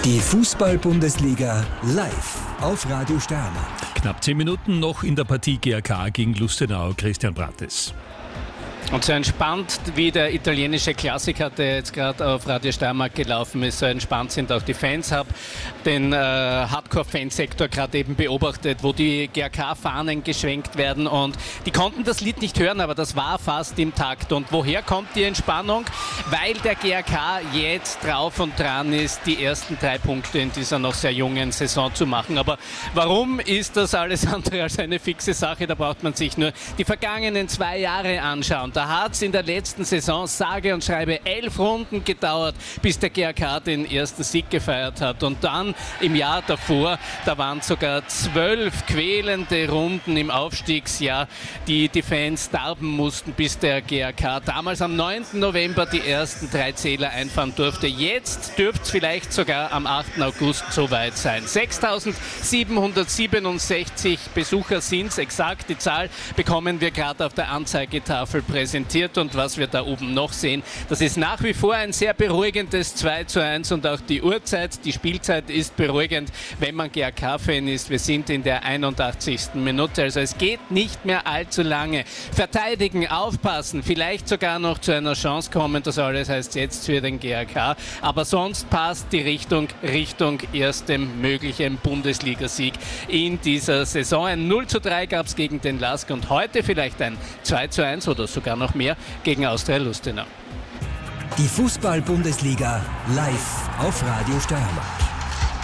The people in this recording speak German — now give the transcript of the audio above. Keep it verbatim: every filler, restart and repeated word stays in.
Die Fußball-Bundesliga live auf Radio Steiermark. Knapp zehn Minuten noch in der Partie G A K gegen Lustenau. Christian Brattes. Und so entspannt wie der italienische Klassiker, der jetzt gerade auf Radio Steiermark gelaufen ist, so entspannt sind auch die Fans. Habe den äh, Hardcore-Fansektor gerade eben beobachtet, wo die G A K-Fahnen geschwenkt werden, und die konnten das Lied nicht hören, aber das war fast im Takt. Und woher kommt die Entspannung? Weil der G A K jetzt drauf und dran ist, die ersten drei Punkte in dieser noch sehr jungen Saison zu machen. Aber warum ist das alles andere als eine fixe Sache? Da braucht man sich nur die vergangenen zwei Jahre anschauen. Da hat es in der letzten Saison sage und schreibe elf Runden gedauert, bis der G A K den ersten Sieg gefeiert hat. Und dann im Jahr davor, da waren sogar zwölf quälende Runden im Aufstiegsjahr, die die Fans darben mussten, bis der G A K damals am neunten November die ersten drei Zähler einfahren durfte. Jetzt dürfte es vielleicht sogar am achten August soweit sein. sechstausendsiebenhundertsiebenundsechzig Besucher sind es, exakt die Zahl bekommen wir gerade auf der Anzeigetafel präsentiert. Und was wir da oben noch sehen, das ist nach wie vor ein sehr beruhigendes zwei zu eins, und auch die Uhrzeit, die Spielzeit ist beruhigend, wenn man G A K-Fan ist. Wir sind in der einundachtzigsten Minute, also es geht nicht mehr allzu lange. Verteidigen, aufpassen, vielleicht sogar noch zu einer Chance kommen, das alles heißt jetzt für den G A K, aber sonst passt die Richtung Richtung erstem möglichen Bundesligasieg in dieser Saison. Ein null zu drei gab es gegen den Lask und heute vielleicht ein zwei zu eins oder sogar noch mehr gegen Austria Lustenau. Die Fußball-Bundesliga live auf Radio Steiermark.